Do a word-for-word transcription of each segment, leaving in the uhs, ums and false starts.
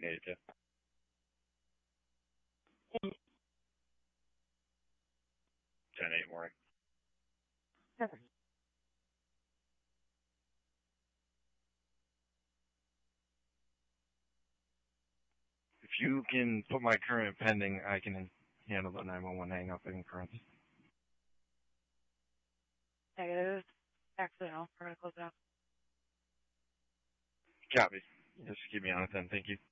needed to. ten eight morning. Perfect. If you can put my current pending, I can handle the nine one one hang up in current. Negative. Accidental. We're going to close it out. Copy. Just keep me on it then. Thank you.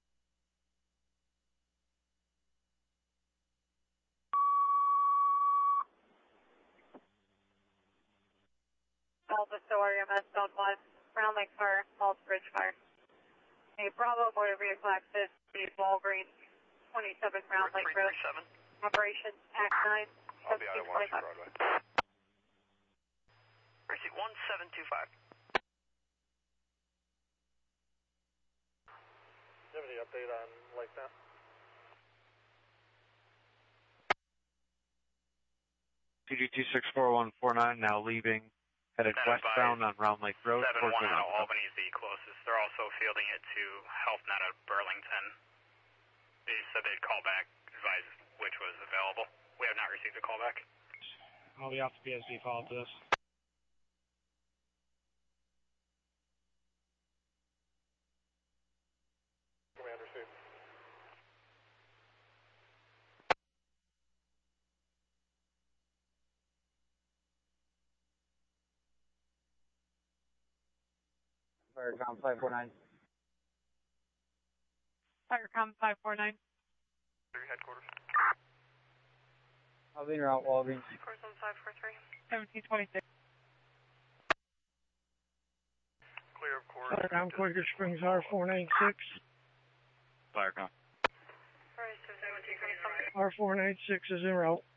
Alpha Story, M S Southwest, Round Lake Fire, Falls Bridge Fire. A Bravo motor vehicle access, the Walgreens, twenty-seven Round Lake Road. Operation Act nine. I'll be out at one oh two Broadway. Receipt one seven two five. Do you have any update on Lake now? T G two six four one four nine now leaving, headed westbound on Round Lake Road. seven one out of Albany is the closest. They're also fielding it to HealthNet at Burlington. They said they'd call back, advise which was available. We have not received a call back. I'll be off the P S D follow to this. Commander Steve. Firecom five four nine. Firecom five four nine. Headquarters. I'll be in route Walgreens. Course on five four three. seventeen twenty-six. Clear of course. Firecom Quaker Springs R four nine six. Firecom. Alright, so seventeen twenty-five. R four nine six is en route.